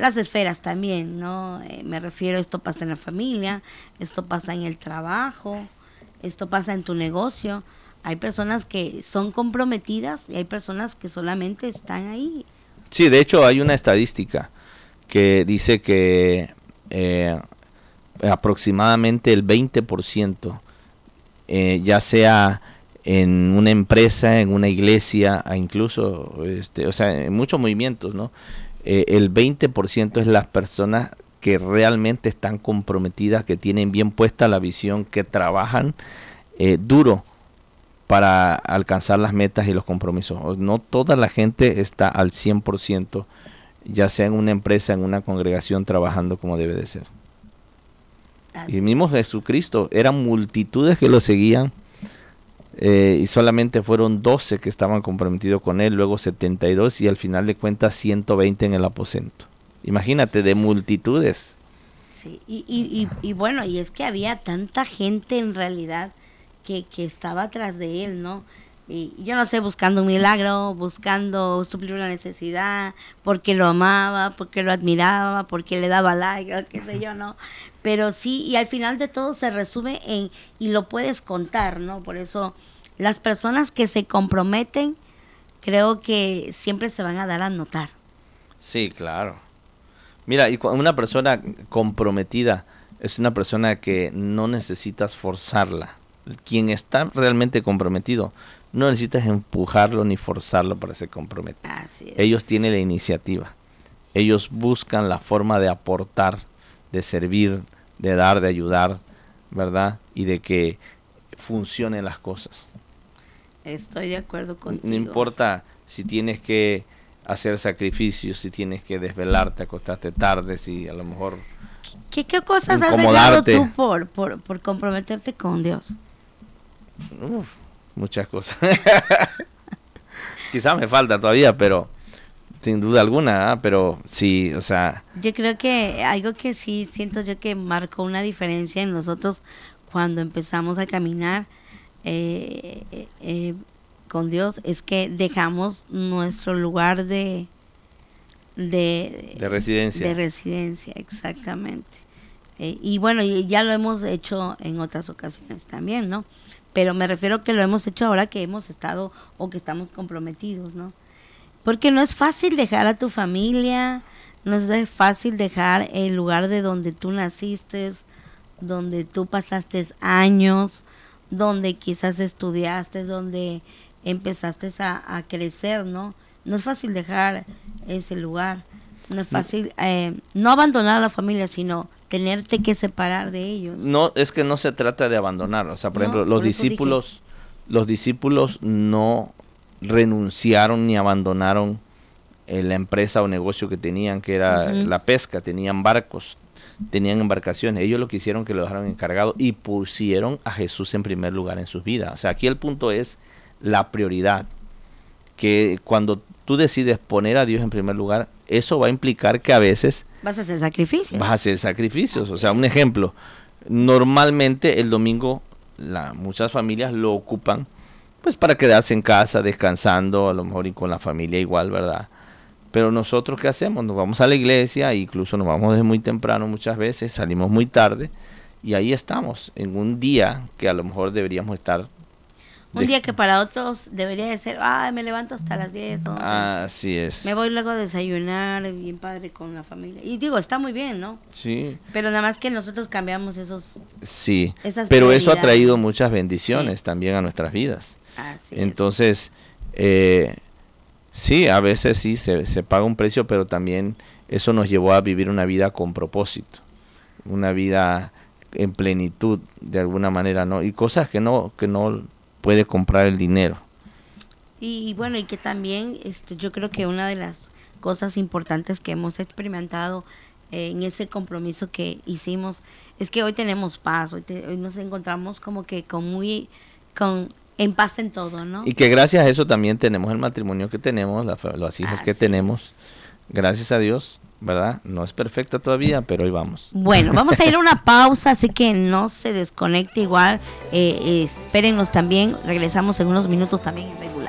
las esferas también, ¿no? Me refiero, esto pasa en la familia, esto pasa en el trabajo, esto pasa en tu negocio. Hay personas que son comprometidas y hay personas que solamente están ahí. Sí, de hecho hay una estadística que dice que aproximadamente el 20%, ya sea en una empresa, en una iglesia, incluso, o sea, en muchos movimientos, ¿no? El 20% es las personas que realmente están comprometidas, que tienen bien puesta la visión, que trabajan duro para alcanzar las metas y los compromisos. No toda la gente está al 100%, ya sea en una empresa, en una congregación, trabajando como debe de ser. Así Y mismo es. Jesucristo, eran multitudes que lo seguían, y solamente fueron 12 que estaban comprometidos con él, luego 72 y al final de cuentas 120 en el aposento. Imagínate, de multitudes. Sí, y bueno, y es que había tanta gente en realidad que estaba atrás de él, ¿no? Y yo no sé, buscando un milagro, buscando suplir una necesidad, porque lo amaba, porque lo admiraba, porque le daba like, o qué sé yo, ¿no? Pero sí, y al final de todo se resume en, y lo puedes contar, ¿no? Por eso las personas que se comprometen, creo que siempre se van a dar a notar. Sí, claro. Mira, y una persona comprometida es una persona que no necesitas forzarla. Quien está realmente comprometido, no necesitas empujarlo ni forzarlo para se comprometer. Así es. Ellos tienen la iniciativa. Ellos buscan la forma de aportar, de servir, de dar, de ayudar, ¿verdad? Y de que funcionen las cosas. Estoy de acuerdo contigo. No importa si tienes que hacer sacrificios, si tienes que desvelarte, acostarte tarde, si a lo mejor ¿Qué cosas has dejado incomodarte. tú por comprometerte con Dios? Uf, muchas cosas. Quizás me falta todavía, pero sin duda alguna, pero sí, o sea, Yo creo que algo que sí siento yo que marcó una diferencia en nosotros cuando empezamos a caminar con Dios es que dejamos nuestro lugar de residencia. de residencia, exactamente. Y bueno, y ya lo hemos hecho en otras ocasiones también, ¿no? Pero me refiero que lo hemos hecho ahora que hemos estado o que estamos comprometidos, ¿no? Porque no es fácil dejar a tu familia, no es fácil dejar el lugar de donde tú naciste, donde tú pasaste años, donde quizás estudiaste, donde empezaste a crecer, ¿no? No es fácil dejar ese lugar, no es fácil no abandonar a la familia, sino tenerte que separar de ellos. No, es que no se trata de abandonar, o sea, por No, ejemplo, por eso los discípulos no renunciaron ni abandonaron la empresa o negocio que tenían, que era la pesca, tenían barcos, tenían embarcaciones. Ellos lo que hicieron que lo dejaron encargado y pusieron a Jesús en primer lugar en sus vidas. O sea, aquí el punto es la prioridad, que cuando tú decides poner a Dios en primer lugar, eso va a implicar que a veces vas a hacer sacrificios. Vas a hacer sacrificios. O sea, un ejemplo, normalmente el domingo muchas familias lo ocupan pues para quedarse en casa descansando, a lo mejor y con la familia igual, ¿verdad? Pero nosotros, ¿qué hacemos? Nos vamos a la iglesia, incluso nos vamos desde muy temprano muchas veces, salimos muy tarde y ahí estamos en un día que a lo mejor deberíamos estar. Un día que para otros debería de ser, me levanto hasta las 10, 11. Así es. Me voy luego a desayunar, bien padre con la familia. Y digo, está muy bien, ¿no? Sí. Pero nada más que nosotros cambiamos esas pero eso ha traído muchas bendiciones también a nuestras vidas. Así Entonces, sí, a veces sí se paga un precio, pero también eso nos llevó a vivir una vida con propósito, una vida en plenitud de alguna manera, ¿no? Y cosas que no puede comprar el dinero. Y bueno, y que también yo creo que una de las cosas importantes que hemos experimentado en ese compromiso que hicimos es que hoy tenemos paz, hoy nos encontramos como que en paz en todo, ¿no? Y que gracias a eso también tenemos el matrimonio que tenemos, las hijas que tenemos, gracias a Dios, ¿verdad? No es perfecta todavía, pero hoy vamos. Bueno, vamos a ir a una pausa, así que no se desconecte igual, espérennos también, regresamos en unos minutos también en Facebook.